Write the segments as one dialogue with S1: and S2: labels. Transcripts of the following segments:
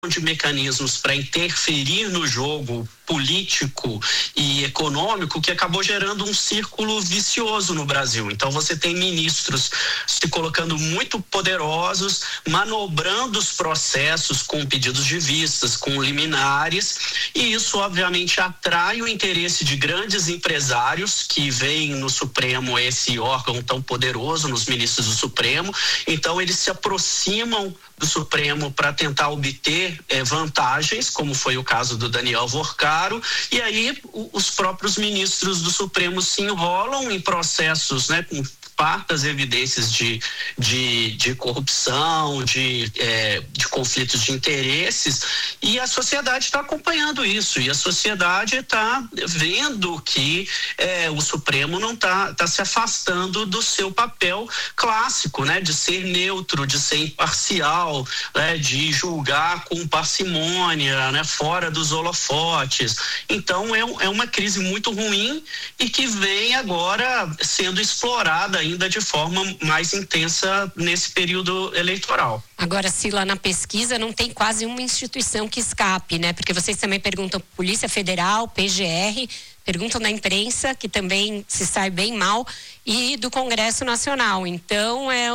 S1: de mecanismos para interferir no jogo político e econômico que acabou gerando um círculo vicioso no Brasil. Então você tem ministros se colocando muito poderosos, manobrando os processos com pedidos de vistas, com liminares, e isso obviamente atrai o interesse de grandes empresários que veem no Supremo esse órgão tão poderoso, nos ministros do Supremo. Então eles se aproximam do Supremo para tentar obter vantagens, como foi o caso do Daniel Vorcaro, e aí os próprios ministros do Supremo se enrolam em processos, né, com fartas evidências de corrupção, de conflitos de interesses, e a sociedade está acompanhando isso, e a sociedade está vendo que o Supremo não está se afastando do seu papel clássico, né, de ser neutro, de ser imparcial, né, de julgar com parcimônia, né, fora dos holofotes. Então é uma crise muito ruim e que vem agora sendo explorada ainda de forma mais intensa nesse período eleitoral.
S2: Agora, Sila, na pesquisa não tem quase uma instituição que escape, né? Porque vocês também perguntam Polícia Federal, PGR, perguntam da imprensa, que também se sai bem mal, e do Congresso Nacional. Então, é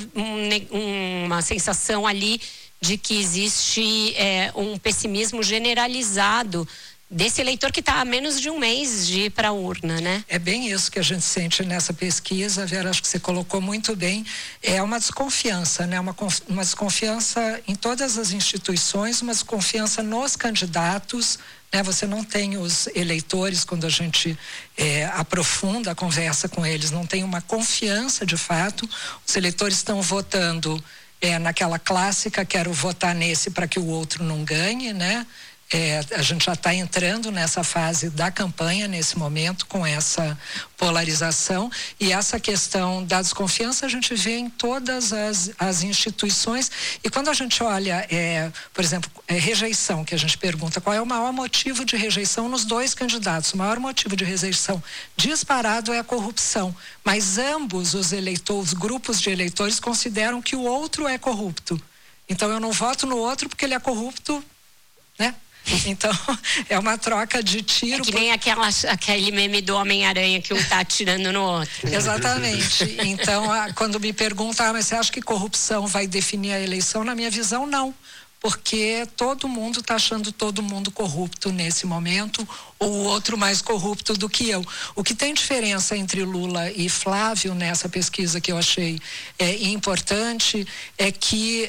S2: uma sensação ali de que existe um pessimismo generalizado desse eleitor que está há menos de um mês de ir para a urna, né?
S3: É bem isso que a gente sente nessa pesquisa, Vera, acho que você colocou muito bem. É uma desconfiança, né? Uma desconfiança em todas as instituições, uma desconfiança nos candidatos, né? Você não tem os eleitores, quando a gente aprofunda a conversa com eles, não tem uma confiança de fato. Os eleitores estão votando naquela clássica, quero votar nesse para que o outro não ganhe, né? A gente já está entrando nessa fase da campanha nesse momento, com essa polarização, e essa questão da desconfiança a gente vê em todas as instituições. E quando a gente olha, por exemplo, rejeição, que a gente pergunta qual é o maior motivo de rejeição nos dois candidatos, o maior motivo de rejeição disparado é a corrupção, mas ambos os grupos de eleitores consideram que o outro é corrupto. Então eu não voto no outro porque ele é corrupto, né? Então, é uma troca de tiro.
S2: É que nem aquele meme do Homem-Aranha que um tá atirando no outro.
S3: Exatamente. Então, quando me perguntam, mas você acha que corrupção vai definir a eleição? Na minha visão, não. Porque todo mundo está achando todo mundo corrupto nesse momento, ou o outro mais corrupto do que eu. O que tem diferença entre Lula e Flávio nessa pesquisa que eu achei importante é que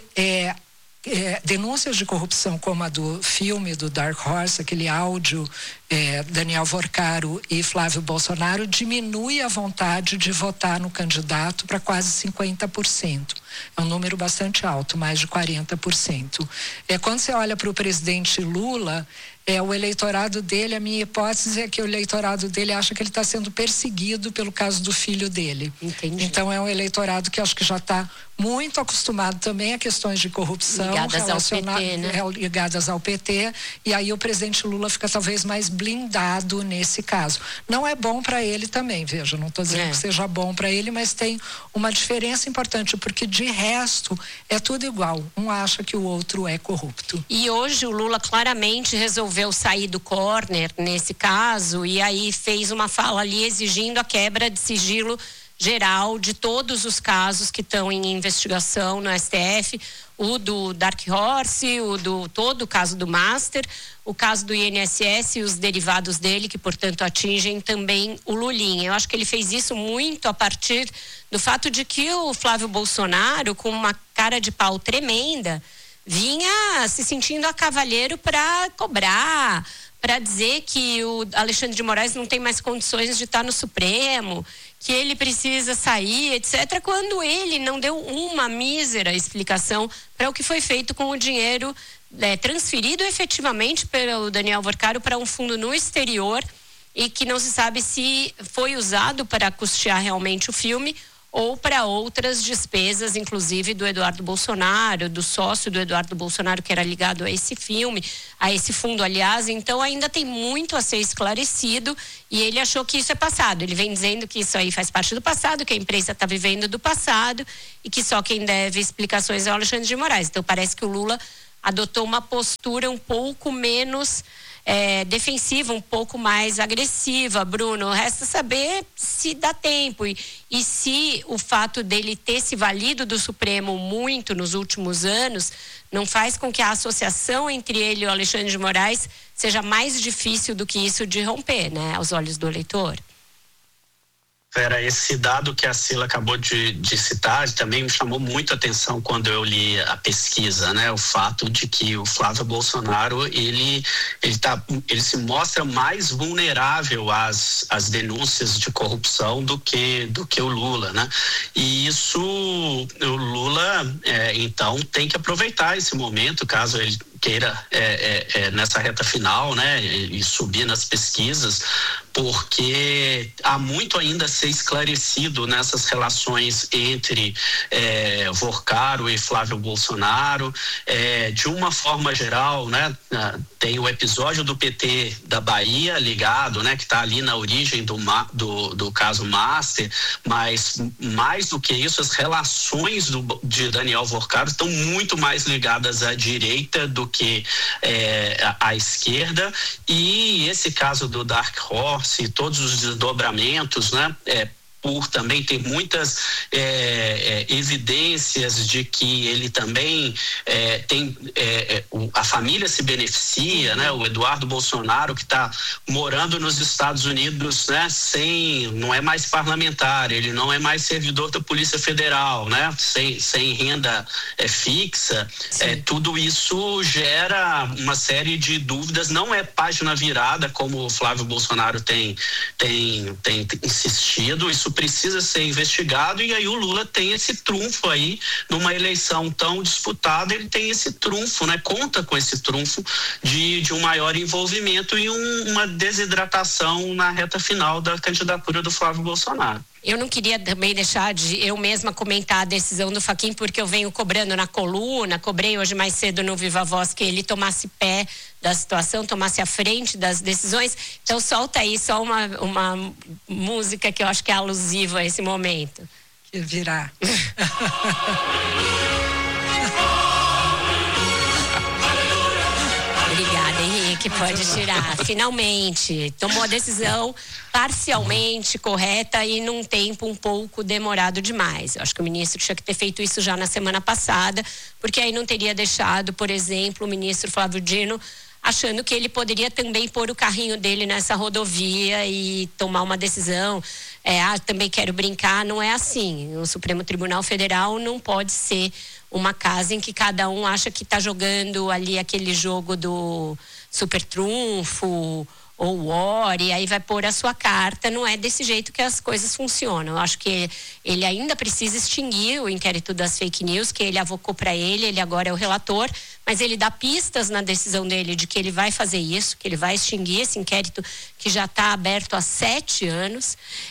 S3: denúncias de corrupção como a do filme do Dark Horse, aquele áudio Daniel Vorcaro e Flávio Bolsonaro, diminui a vontade de votar no candidato para quase 50%. É um número bastante alto, mais de 40%. Quando você olha para o presidente Lula, o eleitorado dele, a minha hipótese é que o eleitorado dele acha que ele está sendo perseguido pelo caso do filho dele.
S2: Entendi.
S3: Então é um eleitorado que eu acho que já está muito acostumado também a questões de corrupção ligadas ao PT, e aí o presidente Lula fica talvez mais blindado nesse caso. Não é bom para ele também, veja, não estou dizendo que seja bom para ele, mas tem uma diferença importante, porque de resto é tudo igual, um acha que o outro é corrupto.
S2: E hoje o Lula claramente resolveu sair do corner nesse caso, e aí fez uma fala ali exigindo a quebra de sigilo geral de todos os casos que estão em investigação no STF, o do Dark Horse, todo o caso do Master, o caso do INSS e os derivados dele, que portanto atingem também o Lulinha. Eu acho que ele fez isso muito a partir do fato de que o Flávio Bolsonaro, com uma cara de pau tremenda, vinha se sentindo a cavalheiro para cobrar, para dizer que o Alexandre de Moraes não tem mais condições de estar no Supremo, que ele precisa sair, etc., quando ele não deu uma mísera explicação para o que foi feito com o dinheiro transferido efetivamente pelo Daniel Vorcaro para um fundo no exterior e que não se sabe se foi usado para custear realmente o filme ou para outras despesas, inclusive do Eduardo Bolsonaro, do sócio do Eduardo Bolsonaro, que era ligado a esse filme, a esse fundo, aliás. Então ainda tem muito a ser esclarecido, e ele achou que isso é passado. Ele vem dizendo que isso aí faz parte do passado, que a imprensa está vivendo do passado e que só quem deve explicações é o Alexandre de Moraes. Então parece que o Lula adotou uma postura um pouco menos defensiva, um pouco mais agressiva. Bruno, resta saber se dá tempo e se o fato dele ter se valido do Supremo muito nos últimos anos não faz com que a associação entre ele e o Alexandre de Moraes seja mais difícil do que isso de romper, né, aos olhos do eleitor.
S1: Vera, esse dado que a Cila acabou de citar também me chamou muito a atenção quando eu li a pesquisa, né? O fato de que o Flávio Bolsonaro, ele se mostra mais vulnerável às denúncias de corrupção do que o Lula, né? E isso, o Lula, então, tem que aproveitar esse momento, caso ele queira nessa reta final, né, e subir nas pesquisas, porque há muito ainda a ser esclarecido nessas relações entre Vorcaro e Flávio Bolsonaro. De uma forma geral, né, tem o episódio do PT da Bahia ligado, né, que está ali na origem do caso Master, mas mais do que isso, as relações de Daniel Vorcaro estão muito mais ligadas à direita do que à esquerda, e esse caso do Dark Horse e todos os desdobramentos, né, por também ter muitas evidências de que ele também a família se beneficia, né? O Eduardo Bolsonaro, que está morando nos Estados Unidos, né? Não é mais parlamentar, ele não é mais servidor da Polícia Federal, né? Sem renda fixa, tudo isso gera uma série de dúvidas. Não é página virada, como o Flávio Bolsonaro tem insistido. Isso precisa ser investigado, e aí o Lula tem esse trunfo aí, numa eleição tão disputada, ele tem esse trunfo, né? Conta com esse trunfo de um maior envolvimento e uma desidratação na reta final da candidatura do Flávio Bolsonaro.
S2: Eu não queria também deixar de eu mesma comentar a decisão do Fachin, porque eu venho cobrando na coluna, cobrei hoje mais cedo no Viva Voz que ele tomasse pé da situação, tomasse a frente das decisões. Então solta aí só uma música que eu acho que é alusiva a esse momento.
S3: Que virá.
S2: Obrigada, Henrique, pode tirar. Finalmente, tomou a decisão parcialmente correta e num tempo um pouco demorado demais. Eu acho que o ministro tinha que ter feito isso já na semana passada, porque aí não teria deixado, por exemplo, o ministro Flávio Dino achando que ele poderia também pôr o carrinho dele nessa rodovia e tomar uma decisão. Também quero brincar, não é assim. O Supremo Tribunal Federal não pode ser uma casa em que cada um acha que está jogando ali aquele jogo do super trunfo ou war, e aí vai pôr a sua carta. Não é desse jeito que as coisas funcionam. Eu acho que ele ainda precisa extinguir o inquérito das fake news, que ele avocou para ele agora é o relator, mas ele dá pistas na decisão dele de que ele vai fazer isso, que ele vai extinguir esse inquérito que já está aberto há 7 anos.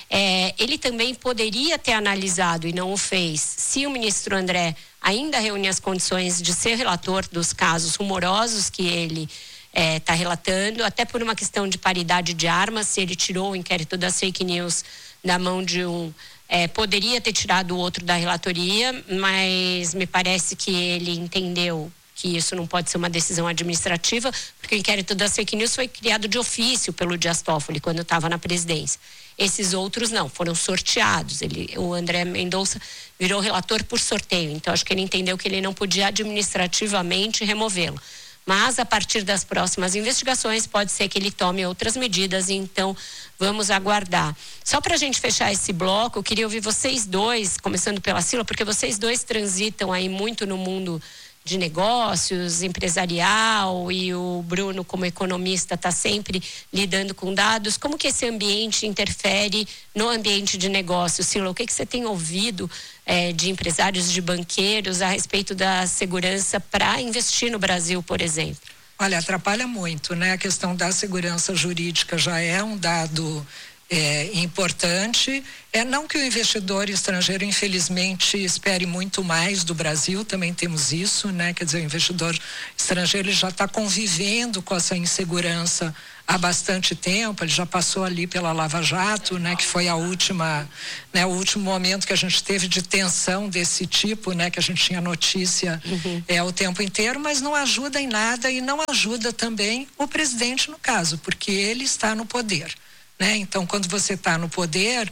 S2: Ele também poderia ter analisado, e não o fez, se o ministro André ainda reúne as condições de ser relator dos casos rumorosos que ele está relatando, até por uma questão de paridade de armas. Se ele tirou o inquérito das fake news da mão de um, poderia ter tirado o outro da relatoria, mas me parece que ele entendeu que isso não pode ser uma decisão administrativa, porque o inquérito das fake news foi criado de ofício pelo Dias Toffoli quando estava na presidência. Esses outros não, foram sorteados. O André Mendonça virou relator por sorteio, então acho que ele entendeu que ele não podia administrativamente removê-lo. Mas a partir das próximas investigações pode ser que ele tome outras medidas, então vamos aguardar. Só para a gente fechar esse bloco, eu queria ouvir vocês dois, começando pela Cila, porque vocês dois transitam aí muito no mundo de negócios, empresarial, e o Bruno, como economista, está sempre lidando com dados. Como que esse ambiente interfere no ambiente de negócios? Cila, o que você tem ouvido de empresários, de banqueiros a respeito da segurança para investir no Brasil, por exemplo?
S3: Olha, atrapalha muito, né? A questão da segurança jurídica já é um dado importante. Não que o investidor estrangeiro, infelizmente, espere muito mais do Brasil, também temos isso, né? Quer dizer, o investidor estrangeiro ele já está convivendo com essa insegurança há bastante tempo, ele já passou ali pela Lava Jato, né? Que foi a última, né? O último momento que a gente teve de tensão desse tipo, né? Que a gente tinha notícia o tempo inteiro, mas não ajuda em nada e não ajuda também o presidente no caso, porque ele está no poder. Né? Então, quando você está no poder,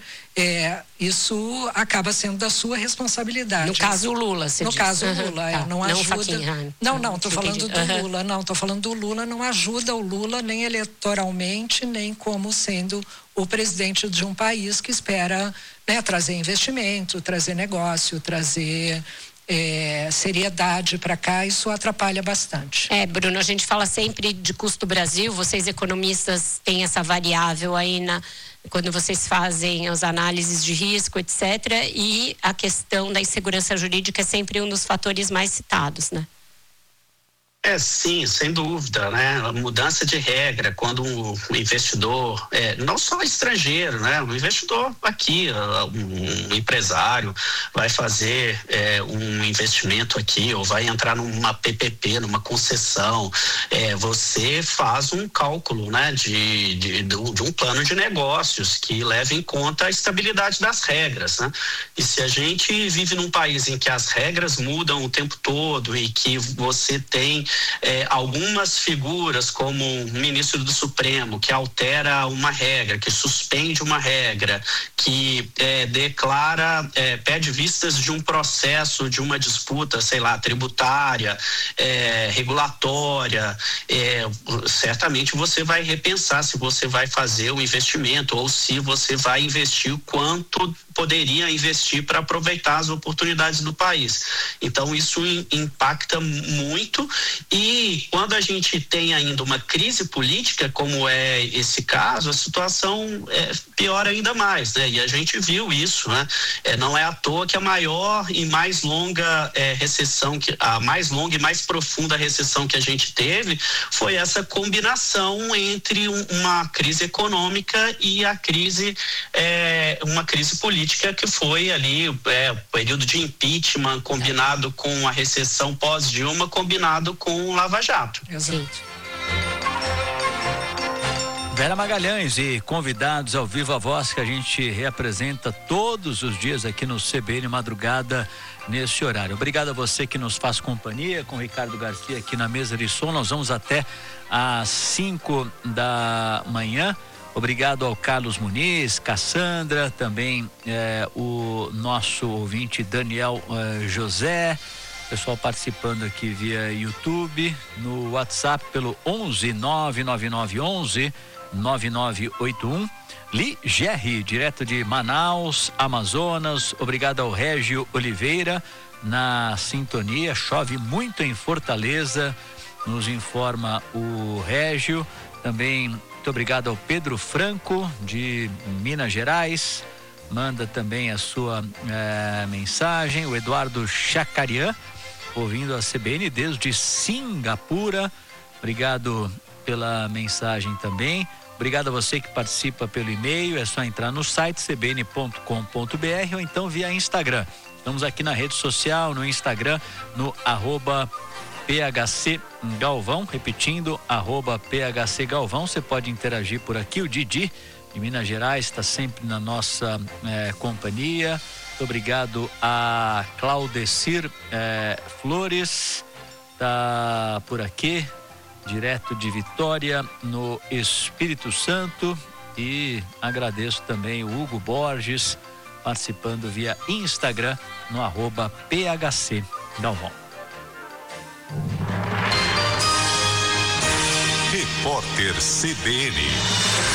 S3: isso acaba sendo da sua responsabilidade.
S2: No caso, o Lula, você diz.
S3: No caso, o Lula,
S2: tá.
S3: não ajuda. Não, estou falando do Lula. Não, estou falando do Lula, não ajuda o Lula nem eleitoralmente, nem como sendo o presidente de um país que espera, né, trazer investimento, trazer negócio, trazer seriedade para cá. Isso atrapalha bastante.
S2: Bruno, a gente fala sempre de custo Brasil, vocês economistas têm essa variável aí quando vocês fazem as análises de risco, etc. E a questão da insegurança jurídica é sempre um dos fatores mais citados, né?
S1: Sim, sem dúvida, né? A mudança de regra, quando um investidor, não só estrangeiro, né? Um investidor aqui, um empresário vai fazer um investimento aqui ou vai entrar numa PPP, numa concessão, você faz um cálculo, né? De um plano de negócios que leva em conta a estabilidade das regras, né? E se a gente vive num país em que as regras mudam o tempo todo e que você tem algumas figuras como o ministro do Supremo que altera uma regra, que suspende uma regra, que declara, pede vistas de um processo, de uma disputa, sei lá, tributária, regulatória, certamente você vai repensar se você vai fazer o investimento ou se você vai investir o quanto poderia investir para aproveitar as oportunidades do país. Então isso impacta muito, e quando a gente tem ainda uma crise política, como é esse caso, a situação piora ainda mais, né? E a gente viu isso, né? Não é à toa que a maior e mais longa recessão, a mais longa e mais profunda recessão que a gente teve foi essa combinação entre uma crise econômica e a crise, uma crise política, que foi ali o período de impeachment combinado com a recessão pós-Dilma, combinado com o Lava Jato.
S3: Exato.
S4: Vera Magalhães e convidados ao Viva Voz, que a gente reapresenta todos os dias aqui no CBN Madrugada, nesse horário. Obrigado a você que nos faz companhia, com o Ricardo Garcia aqui na mesa de som. Nós vamos até às 5 da manhã. Obrigado ao Carlos Muniz, Cassandra, também o nosso ouvinte Daniel José, pessoal participando aqui via YouTube, no WhatsApp pelo 11-99911-9981. Li Gerri, direto de Manaus, Amazonas. Obrigado ao Régio Oliveira na sintonia. Chove muito em Fortaleza, nos informa o Régio. Também muito obrigado ao Pedro Franco, de Minas Gerais, manda também a sua mensagem. O Eduardo Chacarian, ouvindo a CBN desde Singapura, obrigado pela mensagem também. Obrigado a você que participa pelo e-mail, é só entrar no site cbn.com.br ou então via Instagram. Estamos aqui na rede social, no Instagram, no @PHC Galvão, repetindo, @PHC Galvão. Você pode interagir por aqui. O Didi, de Minas Gerais, está sempre na nossa companhia. Muito obrigado a Claudecir Flores, está por aqui, direto de Vitória, no Espírito Santo. E agradeço também o Hugo Borges, participando via Instagram, no @PHC Galvão.
S5: Repórter CBN.